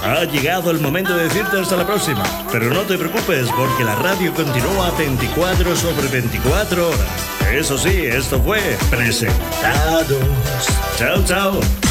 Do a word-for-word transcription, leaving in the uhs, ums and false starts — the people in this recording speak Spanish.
Ha llegado el momento de decirte hasta la próxima. Pero no te preocupes porque la radio continúa veinticuatro sobre veinticuatro horas. Eso sí, esto fue Presentados. Chao, chao.